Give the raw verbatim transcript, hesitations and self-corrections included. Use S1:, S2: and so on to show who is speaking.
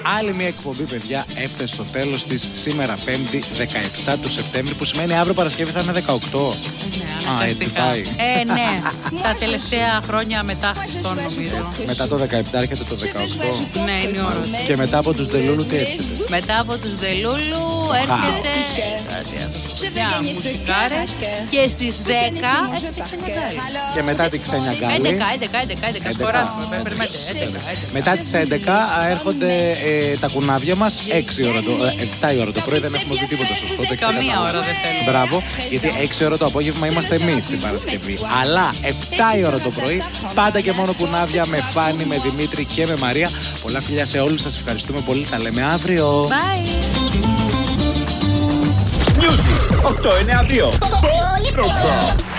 S1: Άλλη μια εκπομπή, παιδιά, έφτασε στο τέλος της σήμερα Πέμπτη δεκαεπτά του Σεπτέμβρη, που σημαίνει αύριο Παρασκευή θα είναι δεκαοκτώ.
S2: Ναι,
S1: Α, έτσι πάει.
S2: Ε, ναι. Τα τελευταία χρόνια μετά Χριστόν, νομίζω.
S1: Μετά το δεκαεπτά έρχεται το δεκαοκτώ.
S2: Ναι, είναι η ώρα.
S1: Και μετά από τους Δελούλου τι έρχεται?
S2: Μετά από τους Δελούλου έρχεται μια μουσικάρες και στις δέκα έρχεται Ξενιαγκάλη.
S1: Και μετά τη Ξενιαγκάλη.
S2: έντεκα, έντεκα, έντεκα, έντεκα φορά.
S1: Μετά τις έντεκα έρχονται ε, τα κουνάβια μας έξι ώρα το, ε, επτά η ώρα το πρωί. Δεν έχουμε δει τίποτα σωστό.
S2: Καμία ώρα δεν θέλουμε.
S1: Μπράβο, γιατί έξι ώρα το απόγευμα είμαστε εμείς την Παρασκευή. Αλλά επτά η ώρα το πρωί πάντα και μόνο κουνάβια με Φάνη, με Δημήτρη και με Μαρία. Πολλά φιλιά σε όλους, σας ευχαριστούμε πολύ. Τα λέμε αύριο.
S2: Bye.
S3: Music οκτακόσια ενενήντα δύο. Πολύ μπροστά.